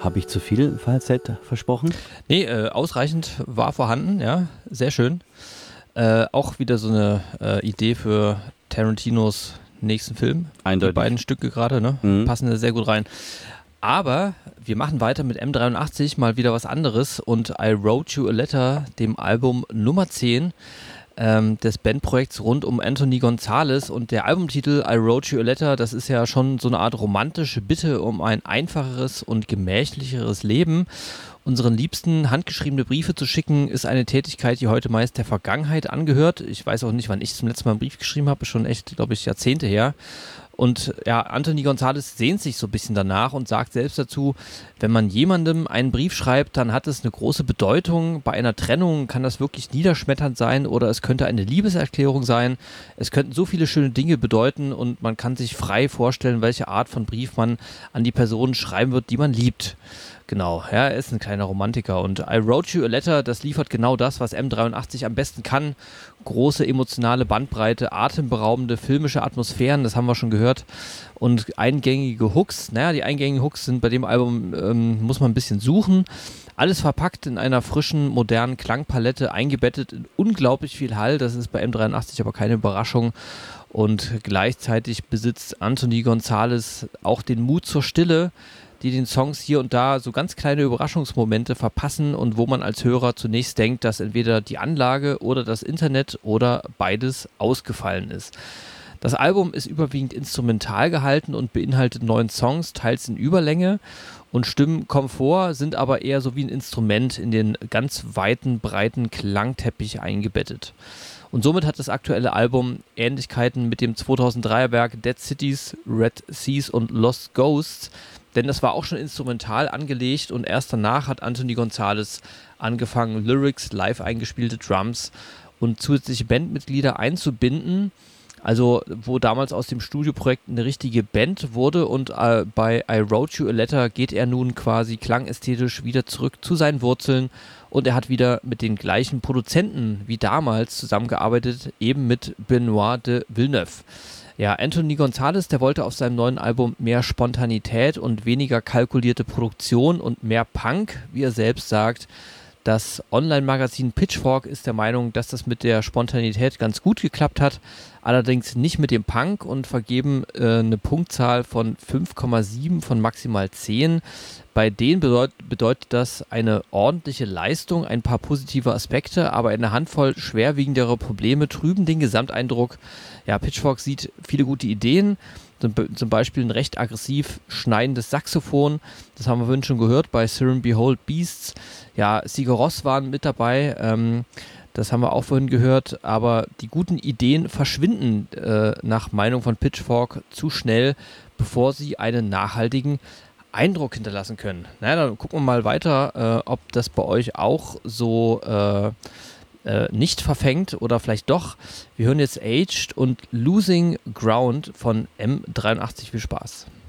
Habe ich zu viel Fallzeit versprochen? Nee, ausreichend war vorhanden, ja, sehr schön. Auch wieder so eine Idee für Tarantinos nächsten Film. Eindeutig. Die beiden Stücke gerade, ne? Passen da sehr gut rein. Aber wir machen weiter mit M83, mal wieder was anderes und I Wrote You a Letter, dem Album Nummer 10 des Bandprojekts rund um Anthony Gonzalez, und der Albumtitel I Wrote You a Letter, das ist ja schon so eine Art romantische Bitte um ein einfacheres und gemächlicheres Leben. Unseren Liebsten handgeschriebene Briefe zu schicken, ist eine Tätigkeit, die heute meist der Vergangenheit angehört. Ich weiß auch nicht, wann ich zum letzten Mal einen Brief geschrieben habe, ist schon echt, glaube ich, Jahrzehnte her. Und ja, Anthony Gonzalez sehnt sich so ein bisschen danach und sagt selbst dazu, wenn man jemandem einen Brief schreibt, dann hat es eine große Bedeutung. Bei einer Trennung kann das wirklich niederschmetternd sein oder es könnte eine Liebeserklärung sein. Es könnten so viele schöne Dinge bedeuten und man kann sich frei vorstellen, welche Art von Brief man an die Person schreiben wird, die man liebt. Genau, ja, er ist ein kleiner Romantiker und I Wrote You a Letter, das liefert genau das, was M83 am besten kann. Große emotionale Bandbreite, atemberaubende filmische Atmosphären, das haben wir schon gehört, und eingängige Hooks. Naja, die eingängigen Hooks sind bei dem Album, muss man ein bisschen suchen. Alles verpackt in einer frischen, modernen Klangpalette, eingebettet in unglaublich viel Hall, das ist bei M83 aber keine Überraschung. Und gleichzeitig besitzt Anthony Gonzalez auch den Mut zur Stille, die den Songs hier und da so ganz kleine Überraschungsmomente verpassen und wo man als Hörer zunächst denkt, dass entweder die Anlage oder das Internet oder beides ausgefallen ist. Das Album ist überwiegend instrumental gehalten und beinhaltet 9 Songs, teils in Überlänge, und Stimmen kommen vor, sind aber eher so wie ein Instrument in den ganz weiten, breiten Klangteppich eingebettet. Und somit hat das aktuelle Album Ähnlichkeiten mit dem 2003er Werk Dead Cities, Red Seas und Lost Ghosts, denn das war auch schon instrumental angelegt und erst danach hat Anthony Gonzalez angefangen, Lyrics, live eingespielte Drums und zusätzliche Bandmitglieder einzubinden. Also wo damals aus dem Studioprojekt eine richtige Band wurde, und bei I Wrote You a Letter geht er nun quasi klangästhetisch wieder zurück zu seinen Wurzeln und er hat wieder mit den gleichen Produzenten wie damals zusammengearbeitet, eben mit Benoit de Villeneuve. Ja, Anthony Gonzalez, der wollte auf seinem neuen Album mehr Spontanität und weniger kalkulierte Produktion und mehr Punk, wie er selbst sagt. Das Online-Magazin Pitchfork ist der Meinung, dass das mit der Spontanität ganz gut geklappt hat, allerdings nicht mit dem Punk, und vergeben eine Punktzahl von 5,7 von maximal 10. Bei denen bedeutet das eine ordentliche Leistung, ein paar positive Aspekte, aber eine Handvoll schwerwiegendere Probleme trüben den Gesamteindruck. Ja, Pitchfork sieht viele gute Ideen, zum Beispiel ein recht aggressiv schneidendes Saxophon, das haben wir vorhin schon gehört bei Siren Behold Beasts. Ja, Sigur Rós waren mit dabei, das haben wir auch vorhin gehört, aber die guten Ideen verschwinden nach Meinung von Pitchfork zu schnell, bevor sie einen nachhaltigen Eindruck hinterlassen können. Na, dann gucken wir mal weiter, ob das bei euch auch so nicht verfängt oder vielleicht doch. Wir hören jetzt Aged und Losing Ground von M83. Viel Spaß.